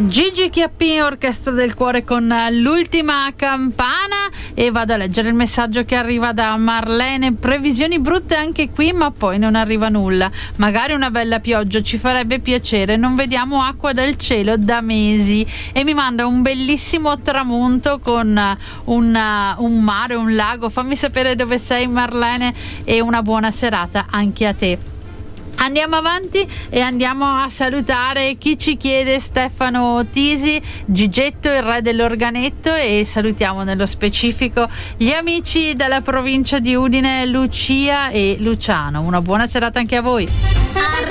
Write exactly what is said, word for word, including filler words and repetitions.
Gigi Chiappini, Orchestra del Cuore con l'ultima campana, e vado a leggere il messaggio che arriva da Marlene. Previsioni brutte anche qui, ma poi non arriva nulla. Magari una bella pioggia ci farebbe piacere, non vediamo acqua dal cielo da mesi. E mi manda un bellissimo tramonto con un, un mare, un lago. Fammi sapere dove sei, Marlene, e una buona serata anche a te. Andiamo avanti e andiamo a salutare chi ci chiede: Stefano Tisi, Gigetto, il re dell'organetto, e salutiamo nello specifico gli amici della provincia di Udine, Lucia e Luciano. Una buona serata anche a voi.